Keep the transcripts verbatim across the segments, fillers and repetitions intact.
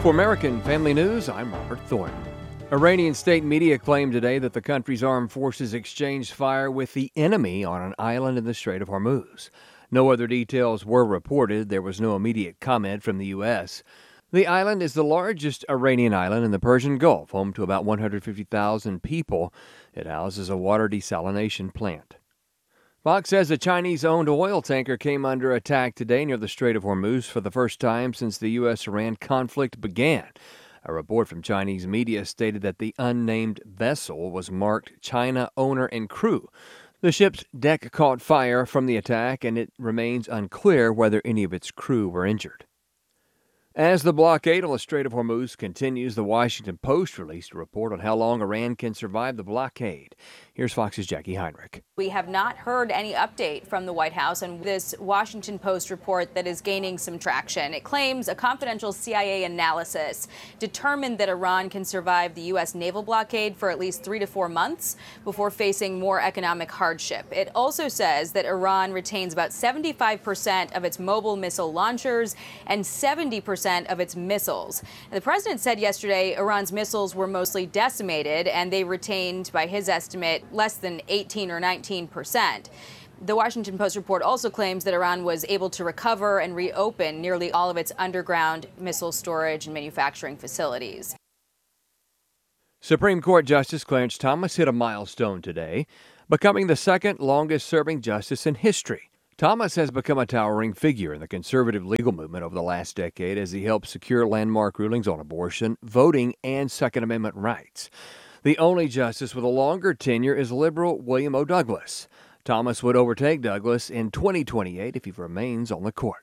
For American Family News, I'm Robert Thornton. Iranian state media claimed today that the country's armed forces exchanged fire with the enemy on an island in the Strait of Hormuz. No other details were reported. There was no immediate comment from the U S. The island is the largest Iranian island in the Persian Gulf, home to about one hundred fifty thousand people. It houses a water desalination plant. Fox says a Chinese-owned oil tanker came under attack today near the Strait of Hormuz for the first time since the U S Iran conflict began. A report from Chinese media stated that the unnamed vessel was marked China owner and crew. The ship's deck caught fire from the attack, and it remains unclear whether any of its crew were injured. As the blockade on the Strait of Hormuz continues, the Washington Post released a report on how long Iran can survive the blockade. Here's Fox's Jackie Heinrich. We have not heard any update from the White House on this Washington Post report that is gaining some traction. It claims a confidential C I A analysis determined that Iran can survive the U S naval blockade for at least three to four months before facing more economic hardship. It also says that Iran retains about seventy-five percent of its mobile missile launchers and seventy percent of its missiles. And the president said yesterday Iran's missiles were mostly decimated, and they retained, by his estimate, less than eighteen or nineteen percent. The Washington Post report also claims that Iran was able to recover and reopen nearly all of its underground missile storage and manufacturing facilities. Supreme Court Justice Clarence Thomas hit a milestone today, becoming the second longest-serving justice in history. Thomas has become a towering figure in the conservative legal movement over the last decade as he helped secure landmark rulings on abortion, voting, and Second Amendment rights. The only justice with a longer tenure is liberal William O. Douglas. Thomas would overtake Douglas in twenty twenty-eight if he remains on the court.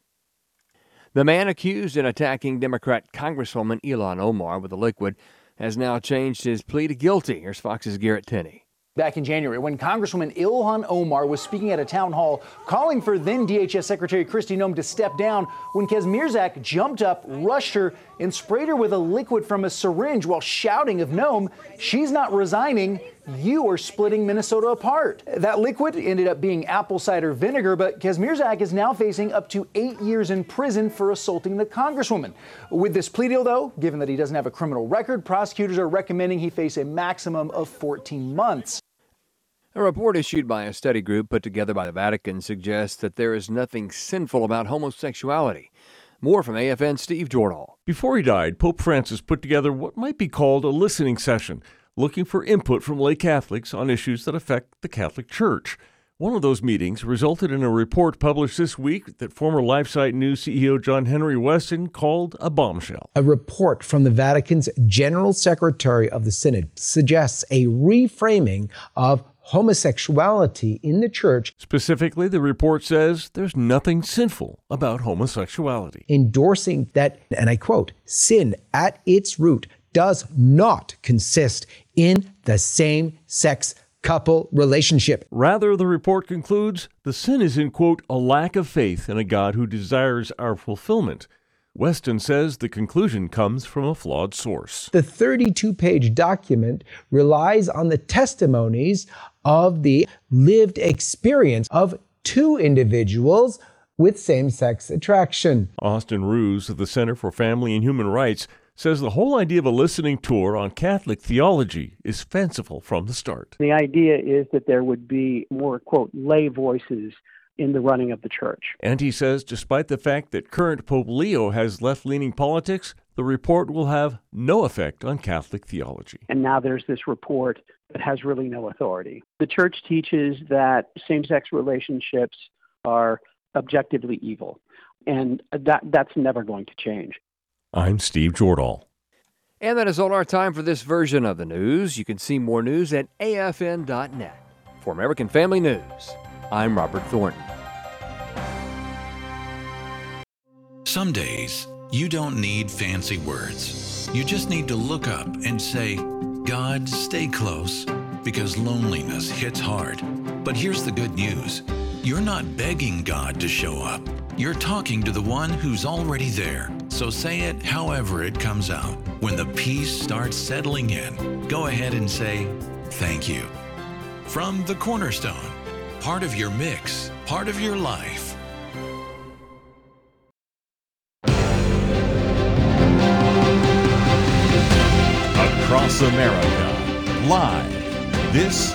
The man accused in attacking Democrat Congresswoman Ilhan Omar with a liquid has now changed his plea to guilty. Here's Fox's Garrett Tenney. Back in January, when Congresswoman Ilhan Omar was speaking at a town hall calling for then D H S Secretary Kristi Noem to step down, when Kez Mirzak jumped up, rushed her, and sprayed her with a liquid from a syringe while shouting of Noem, "She's not resigning. You are splitting Minnesota apart." That liquid ended up being apple cider vinegar, but Kez Mirzak is now facing up to eight years in prison for assaulting the Congresswoman. With this plea deal, though, given that he doesn't have a criminal record, prosecutors are recommending he face a maximum of fourteen months. A report issued by a study group put together by the Vatican suggests that there is nothing sinful about homosexuality. More from A F N's Steve Jordahl. Before he died, Pope Francis put together what might be called a listening session, looking for input from lay Catholics on issues that affect the Catholic Church. One of those meetings resulted in a report published this week that former LifeSite News C E O John Henry Weston called a bombshell. A report from the Vatican's General Secretary of the Synod suggests a reframing of homosexuality in the church. Specifically, the report says there's nothing sinful about homosexuality. Endorsing that, and I quote, sin at its root does not consist in the same-sex couple relationship. Rather, the report concludes the sin is in, quote, a lack of faith in a God who desires our fulfillment. Weston says the conclusion comes from a flawed source. The thirty-two page document relies on the testimonies of the lived experience of two individuals with same-sex attraction. Austin Ruse of the Center for Family and Human Rights says the whole idea of a listening tour on Catholic theology is fanciful from the start. The idea is that there would be more, quote, lay voices in the running of the church. And he says despite the fact that current Pope Leo has left-leaning politics, the report will have no effect on Catholic theology. And now there's this report that has really no authority. The church teaches that same-sex relationships are objectively evil, and that that's never going to change. I'm Steve Jordahl. And that is all our time for this version of the news. You can see more news at A F N dot net. For American Family News, I'm Robert Thornton. Some days, you don't need fancy words. You just need to look up and say, God, stay close, because loneliness hits hard. But here's the good news. You're not begging God to show up. You're talking to the one who's already there. So say it however it comes out. When the peace starts settling in, go ahead and say, thank you. From The Cornerstone, part of your mix, part of your life. across America. Live. This